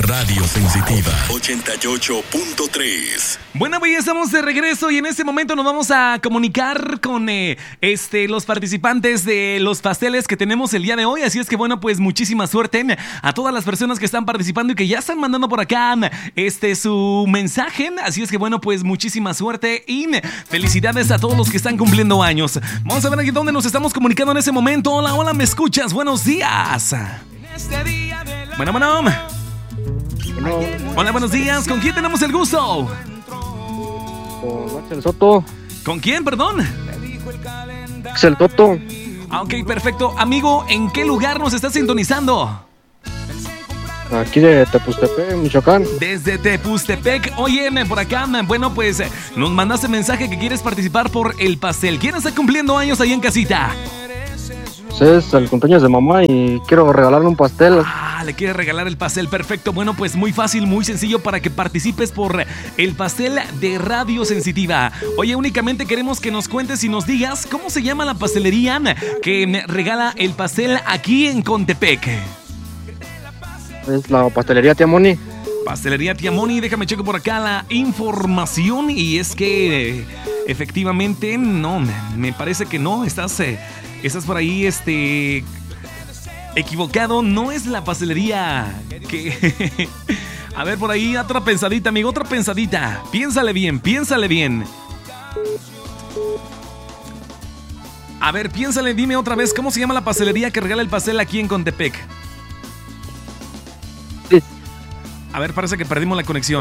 Radio Sensitiva 88.3. Bueno, pues ya estamos de regreso y en este momento nos vamos a comunicar con los participantes de los pasteles que tenemos el día de hoy. Así es que bueno, pues muchísima suerte a todas las personas que están participando y que ya están mandando por acá su mensaje. Así es que bueno, pues muchísima suerte y felicidades a todos los que están cumpliendo años. Vamos a ver aquí dónde nos estamos comunicando en ese momento. Hola, hola, ¿me escuchas? Buenos días. Bueno. Hola, buenos días. ¿Con quién tenemos el gusto? Con Axel Soto. ¿Con quién, perdón? Axel Soto. Ok, perfecto. Amigo, ¿en qué lugar nos estás sintonizando? Aquí de Tepustepec, Michoacán. Desde Tepustepec. Oye, por acá, bueno, pues nos mandaste mensaje que quieres participar por el pastel. ¿Quién está cumpliendo años ahí en casita? Es el cumpleaños de mamá y quiero regalarle un pastel. Le quieres regalar el pastel, perfecto. Bueno, pues muy fácil, muy sencillo para que participes por el pastel de Radio Sensitiva. Oye, únicamente queremos que nos cuentes y nos digas cómo se llama la pastelería que regala el pastel aquí en Contepec. Es la pastelería Tía Moni. Pastelería Tía Moni, déjame checo por acá la información y es que efectivamente no, me parece que no, estás por ahí equivocado, no es la pastelería que... A ver, por ahí otra pensadita, amigo, otra pensadita. Piénsale bien. A ver, piénsale, dime otra vez, ¿cómo se llama la pastelería que regala el pastel aquí en Contepec? Sí. A ver, parece que perdimos la conexión.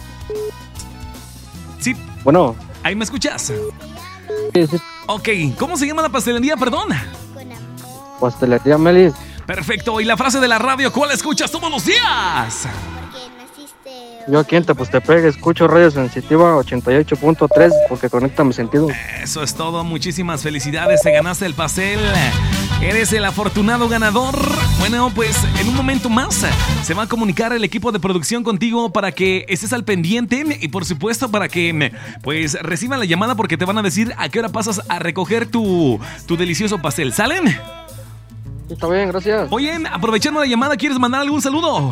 Sí. Bueno. ¿Ahí me escuchas? Sí. Ok, ¿cómo se llama la pastelería, perdón? Pastelería Melis. Perfecto, y la frase de la radio, ¿cuál escuchas todos los días? Yo aquí en Tepustepec escucho Radio Sensitiva 88.3 porque conecta mi sentido. Eso es todo, muchísimas felicidades, te ganaste el pastel. Eres el afortunado ganador. Bueno, pues en un momento más se va a comunicar el equipo de producción contigo para que estés al pendiente y por supuesto para que pues reciban la llamada porque te van a decir a qué hora pasas a recoger tu delicioso pastel. ¿Salen? Está bien, gracias. Oye, aprovechando la llamada, ¿quieres mandar algún saludo?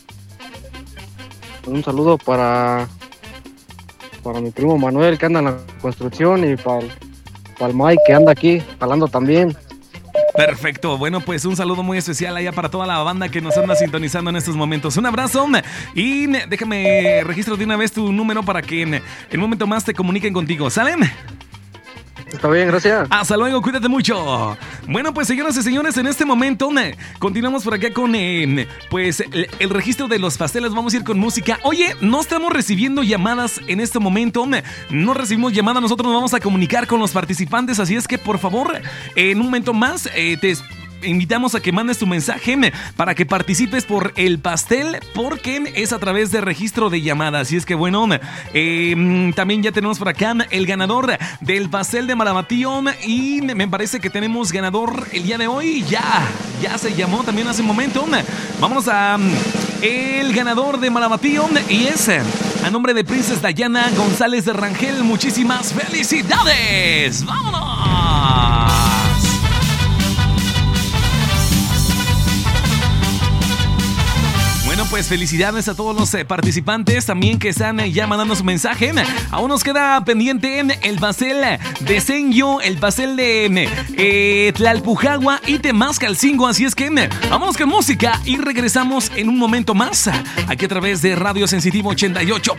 Un saludo para mi primo Manuel que anda en la construcción y para el Mike que anda aquí jalando también. Perfecto, bueno pues un saludo muy especial allá para toda la banda que nos anda sintonizando en estos momentos. Un abrazo y déjame registro de una vez tu número para que en un momento más te comuniquen contigo. ¿Salen? Está bien, gracias. Hasta luego, cuídate mucho. Bueno, pues señoras y señores, en este momento continuamos por acá con pues el registro de los pasteles. Vamos a ir con música. Oye, no estamos recibiendo llamadas en este momento. No recibimos llamadas, nosotros nos vamos a comunicar con los participantes. Así es que por favor, en un momento más te invitamos a que mandes tu mensaje para que participes por el pastel porque es a través de registro de llamadas. Así es que bueno, también ya tenemos por acá el ganador del pastel de Marabatío y me parece que tenemos ganador el día de hoy. Ya se llamó también hace un momento. Vámonos a el ganador de Marabatío y es a nombre de Princess Dayana González de Rangel. Muchísimas felicidades. ¡Vámonos! Bueno, pues felicidades a todos los participantes también que están ya mandando su mensaje. Aún nos queda pendiente el pastel de Senyo, el pastel de Tlalpujagua y Temascalcingo. Así es que vámonos con música y regresamos en un momento más aquí a través de Radio Sensitiva 88.3.